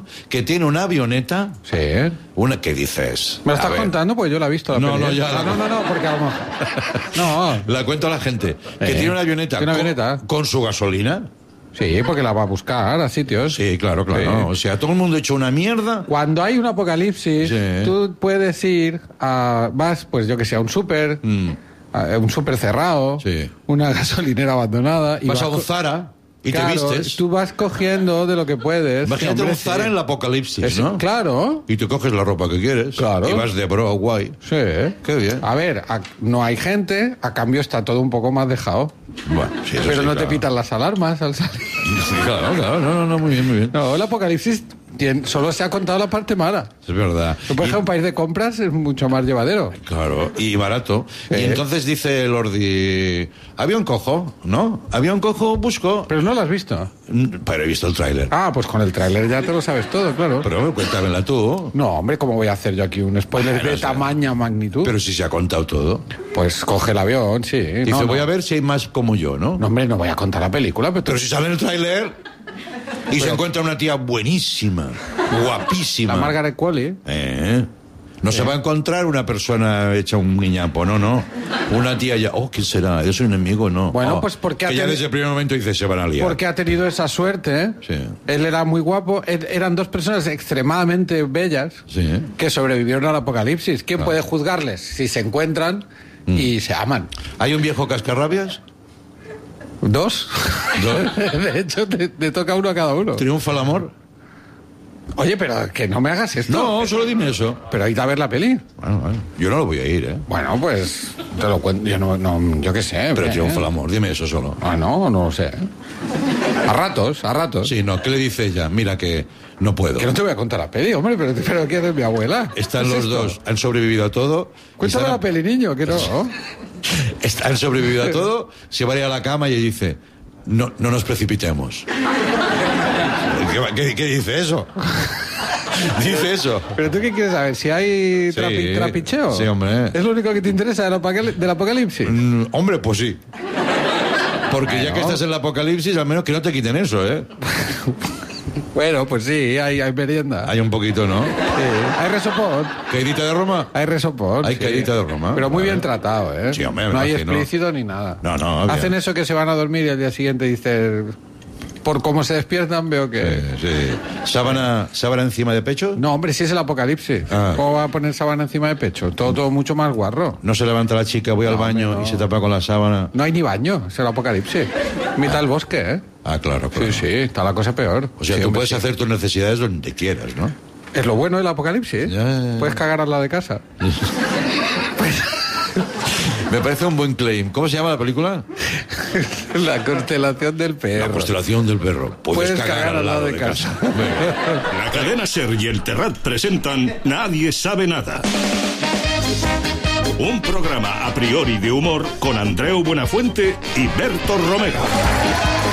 avión que tiene una avioneta. Sí. ¿Qué dices? ¿Me lo estás contando? Pues yo la he visto. No, peli. no, porque a lo mejor... No. La cuento a la gente. Que tiene una avioneta, con su gasolina. Sí, porque la va a buscar a sitios. Sí, claro. Sí. O sea, todo el mundo ha hecho una mierda. Cuando hay un apocalipsis, tú puedes ir vas, pues yo que sé, a un súper, un súper cerrado, una gasolinera abandonada. Y vas a un Zara y te vistes. Tú vas cogiendo de lo que puedes. Imagínate un Zara en el apocalipsis, ¿no? Claro. Y tú coges la ropa que quieres. Claro. Y vas de bro guay. Sí. Qué bien. A ver, no hay gente, a cambio está todo un poco más dejado. Bueno, sí, pero no te pitan las alarmas al salir. Sí, claro, no, muy bien. No, el apocalipsis solo se ha contado la parte mala. Es verdad. Por ejemplo, un país de compras es mucho más llevadero. Claro, y barato. Y entonces dice Lordi, avión cojo, ¿no? Avión cojo, busco. Pero no lo has visto. Pero he visto el tráiler. Ah, pues con el tráiler ya te lo sabes todo, claro. Pero cuéntamela tú. No, hombre, ¿cómo voy a hacer yo aquí un spoiler de tamaña magnitud? Pero si se ha contado todo. Pues coge el avión, sí. Dice, voy a ver si hay más como yo, ¿no? No, hombre, no voy a contar la película. Pero si sale en el tráiler y se encuentra una tía buenísima, guapísima. La Margaret Qualley. No se va a encontrar una persona hecha un guiñapo, no. Una tía ya, ¿quién será? ¿Es un enemigo? No. Bueno, pues porque ya desde el primer momento dice, se van a liar. Porque ha tenido esa suerte, Sí. Él era muy guapo, eran dos personas extremadamente bellas que sobrevivieron al apocalipsis. ¿Quién puede juzgarles si se encuentran y se aman? ¿Hay un viejo cascarrabias? ¿Dos? De hecho, te toca uno a cada uno. ¿Triunfa el amor? Oye, pero que no me hagas esto. No, solo dime eso. Pero ir a ver la peli. Bueno. Yo no lo voy a ir, ¿eh? Bueno, pues te lo cuento. Yo qué sé. Pero triunfa el amor, dime eso solo. No lo sé. A ratos. Sí, no, ¿qué le dice ella? Mira que no puedo. Que no te voy a contar la peli, hombre, pero ¿quién es mi abuela? Están los dos, han sobrevivido a todo. Cuéntame la peli, niño, que no. Han sobrevivido a todo, se va a ir a la cama y dice, no nos precipitemos. ¿Qué dice eso? Dice eso. ¿Pero tú qué quieres saber? ¿Si hay trapicheo? Sí, hombre. ¿Es lo único que te interesa del apocalipsis? Hombre, pues sí. Porque ya que estás en el apocalipsis, al menos que no te quiten eso, ¿eh? Bueno, pues sí, hay merienda. Hay un poquito, ¿no? Sí. Hay resopón. ¿Caidita de Roma? Hay resopón. Hay caidita de Roma. Pero muy bien tratado, ¿eh? Sí, hombre, no hay explícito ni nada. No. Hacen bien. eso que se van a dormir y al día siguiente dicen... Por cómo se despiertan veo que... Sí. ¿Sábana encima de pecho? No, hombre, si es el apocalipsis. ¿Cómo va a poner sábana encima de pecho? Todo mucho más guarro. No se levanta la chica, voy al baño y se tapa con la sábana. No hay ni baño, es el apocalipsis. Mitad del bosque, ¿eh? Ah, claro. Sí, está la cosa peor. O sea, tú puedes hacer tus necesidades donde quieras, ¿no? Es lo bueno del apocalipsis. Ya. Puedes cagar al lado de casa. Me parece un buen claim. ¿Cómo se llama la película? La constelación del perro. La constelación del perro. Puedes cagar al lado de casa. La cadena SER y el Terrat presentan Nadie sabe nada. Un programa a priori de humor con Andreu Buenafuente y Berto Romero.